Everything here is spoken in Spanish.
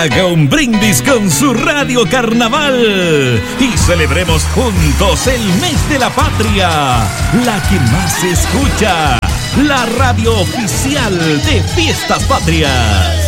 Haga un brindis con su Radio Carnaval y celebremos juntos el mes de la patria, la que más se escucha, la radio oficial de Fiestas Patrias.